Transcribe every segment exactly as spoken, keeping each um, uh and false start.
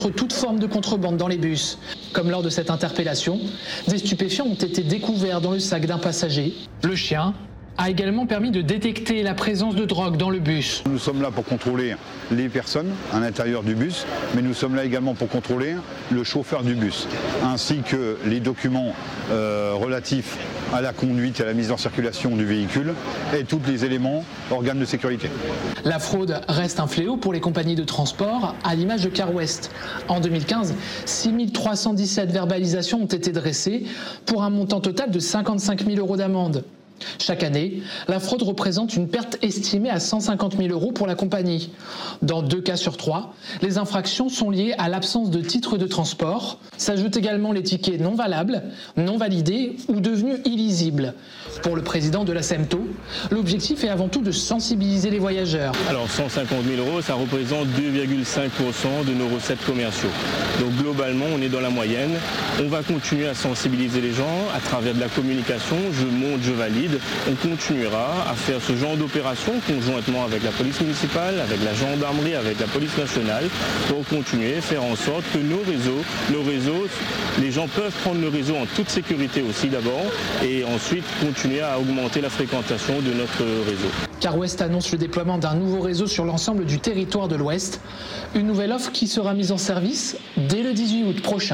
contre toute forme de contrebande dans les bus. Comme lors de cette interpellation, des stupéfiants ont été découverts dans le sac d'un passager. Le chien a également permis de détecter la présence de drogue dans le bus. Nous sommes là pour contrôler les personnes à l'intérieur du bus, mais nous sommes là également pour contrôler le chauffeur du bus, ainsi que les documents euh, relatifs à la conduite et à la mise en circulation du véhicule et tous les éléments organes de sécurité. La fraude reste un fléau pour les compagnies de transport, à l'image de Car West. En deux mille quinze, six mille trois cent dix-sept verbalisations ont été dressées pour un montant total de cinquante-cinq mille euros d'amende. Chaque année, la fraude représente une perte estimée à cent cinquante mille euros pour la compagnie. Dans deux cas sur trois, les infractions sont liées à l'absence de titre de transport. S'ajoutent également les tickets non valables, non validés ou devenus illisibles. Pour le président de la SEMTO, l'objectif est avant tout de sensibiliser les voyageurs. Alors cent cinquante mille euros, ça représente deux virgule cinq pour cent de nos recettes commerciaux. Donc globalement, on est dans la moyenne. On va continuer à sensibiliser les gens à travers de la communication. Je monte, je valide. On continuera à faire ce genre d'opération conjointement avec la police municipale, avec la gendarmerie, avec la police nationale, pour continuer à faire en sorte que nos réseaux, nos réseaux, les gens peuvent prendre le réseau en toute sécurité aussi d'abord, et ensuite continuer à augmenter la fréquentation de notre réseau. Car West annonce le déploiement d'un nouveau réseau sur l'ensemble du territoire de l'Ouest. Une nouvelle offre qui sera mise en service dès le dix-huit août prochain.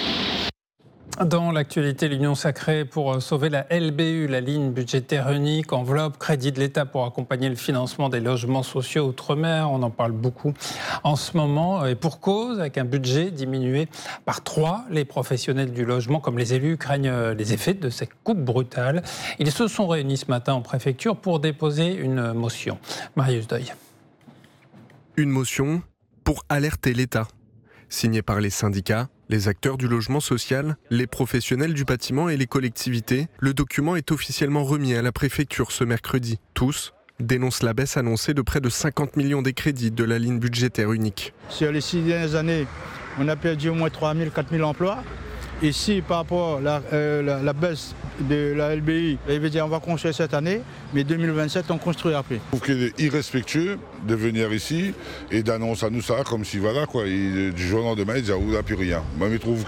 Dans l'actualité, l'Union sacrée pour sauver la L B U, la ligne budgétaire unique, enveloppe, crédit de l'État pour accompagner le financement des logements sociaux outre-mer. On en parle beaucoup en ce moment et pour cause, avec un budget diminué par trois. Les professionnels du logement, comme les élus, craignent les effets de cette coupe brutale. Ils se sont réunis ce matin en préfecture pour déposer une motion. Marius Deuil. Une motion pour alerter l'État. Signée par les syndicats, les acteurs du logement social, les professionnels du bâtiment et les collectivités, le document est officiellement remis à la préfecture ce mercredi. Tous dénoncent la baisse annoncée de près de cinquante millions des crédits de la ligne budgétaire unique. Sur les six dernières années, on a perdu au moins trois mille, quatre mille emplois. Ici, par rapport à la, euh, la, la baisse de la L B I, il veut dire on va construire cette année, mais deux mille vingt-sept, on construit après. Je trouve qu'il est irrespectueux de venir ici et d'annoncer à nous ça comme si voilà quoi, il, du jour au lendemain, il dit ah, on n'a plus rien. Moi, je trouve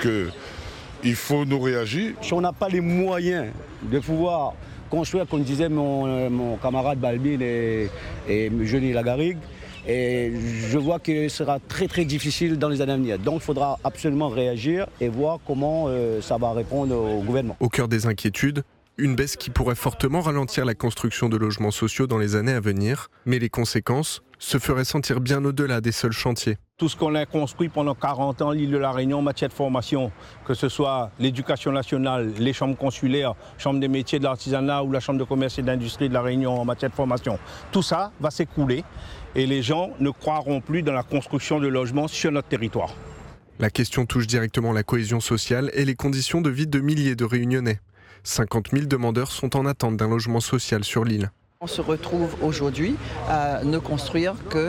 qu'il faut nous réagir. Si on n'a pas les moyens de pouvoir construire, comme disait mon, mon camarade Balbine et, et Johnny Lagarigue, et je vois que ce sera très très difficile dans les années à venir. Donc il faudra absolument réagir et voir comment euh, ça va répondre au gouvernement. Au cœur des inquiétudes, une baisse qui pourrait fortement ralentir la construction de logements sociaux dans les années à venir. Mais les conséquences se feraient sentir bien au-delà des seuls chantiers. Tout ce qu'on a construit pendant quarante ans, l'île de la Réunion en matière de formation, que ce soit l'éducation nationale, les chambres consulaires, chambre des métiers de l'artisanat ou la chambre de commerce et d'industrie de la Réunion en matière de formation, tout ça va s'écrouler. Et les gens ne croiront plus dans la construction de logements sur notre territoire. La question touche directement la cohésion sociale et les conditions de vie de milliers de Réunionnais. cinquante mille demandeurs sont en attente d'un logement social sur l'île. On se retrouve aujourd'hui à ne construire que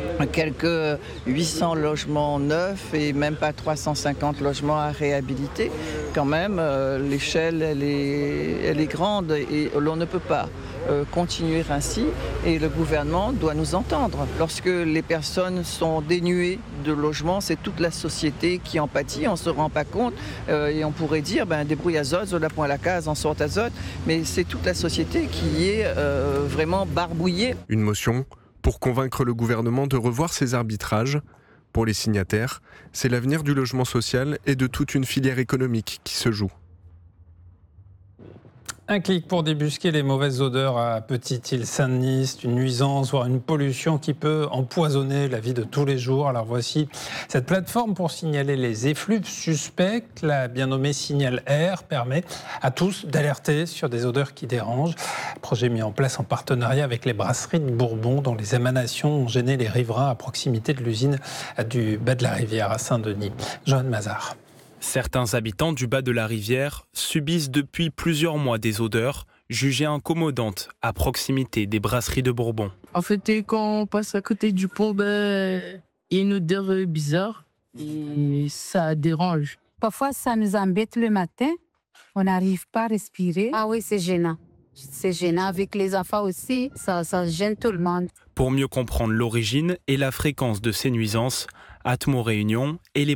quelques huit cents logements neufs et même pas trois cent cinquante logements à réhabiliter. Quand même, euh, l'échelle, elle est, elle est grande et l'on ne peut pas euh, continuer ainsi. Et le gouvernement doit nous entendre. Lorsque les personnes sont dénuées de logement, c'est toute la société qui en pâtit. On ne se rend pas compte euh, et on pourrait dire, ben, débrouille azote, la point à la case, en sorte azote. Mais c'est toute la société qui est euh, vraiment barbouillée. Une motion pour convaincre le gouvernement de revoir ses arbitrages. Pour les signataires, c'est l'avenir du logement social et de toute une filière économique qui se joue. Un clic pour débusquer les mauvaises odeurs à Petite-Île-Saint-Denis, une nuisance, voire une pollution qui peut empoisonner la vie de tous les jours. Alors voici cette plateforme pour signaler les effluves suspects. La bien nommée Signal Air permet à tous d'alerter sur des odeurs qui dérangent. Projet mis en place en partenariat avec les brasseries de Bourbon, dont les émanations ont gêné les riverains à proximité de l'usine du bas de la rivière à Saint-Denis. Johan Mazard. Certains habitants du bas de la rivière subissent depuis plusieurs mois des odeurs jugées incommodantes à proximité des brasseries de Bourbon. En fait, quand on passe à côté du pont, ben, il y a une odeur bizarre et ça dérange. Parfois, ça nous embête le matin. On n'arrive pas à respirer. Ah oui, c'est gênant. C'est gênant avec les enfants aussi. Ça, ça gêne tout le monde. Pour mieux comprendre l'origine et la fréquence de ces nuisances, Atmo Réunion et les